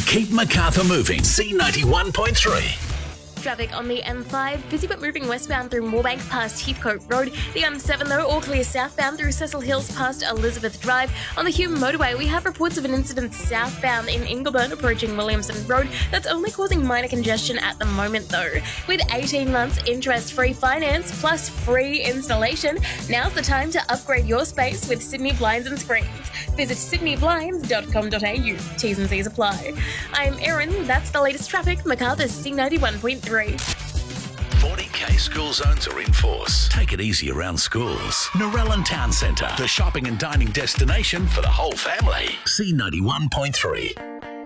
Keep Macarthur moving. C91.3. Traffic on the M5, busy but moving westbound through Moorebank past Heathcote Road. The M7 though, all clear southbound through Cecil Hills past Elizabeth Drive. On the Hume motorway, we have reports of an incident southbound in Ingleburn approaching Williamson Road. That's only causing minor congestion at the moment though. With 18 months interest-free finance plus free installation, now's the time to upgrade your space with Sydney Blinds and Screens. Visit sydneyblinds.com.au. T's and C's apply. I'm Erin, that's the latest traffic, Macarthur's C91.3. 40k school zones are in force. Take it easy around schools. Narellan Town Centre, the shopping and dining destination for the whole family. C91.3.